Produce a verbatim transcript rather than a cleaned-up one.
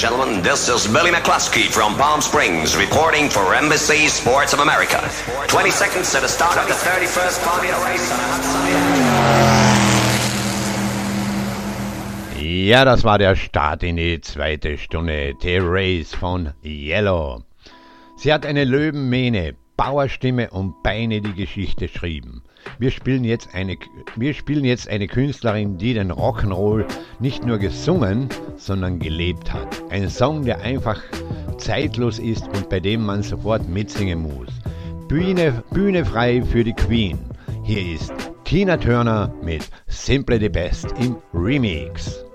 gentlemen, this is Billy McCluskey from Palm Springs reporting for N B C Sports of America. twenty seconds to the start of the thirty-first Formula Race on a hot Sunday. Ja, das war der Start in die zweite Stunde. The Race von Yellow. Sie hat eine Löwenmähne, Bauerstimme und Beine, die Geschichte schrieben. Wir spielen jetzt eine, wir spielen jetzt eine Künstlerin, die den Rock'n'Roll nicht nur gesungen, sondern gelebt hat. Ein Song, der einfach zeitlos ist und bei dem man sofort mitsingen muss. Bühne, Bühne frei für die Queen. Hier ist Tina Turner mit Simply the Best im Remix.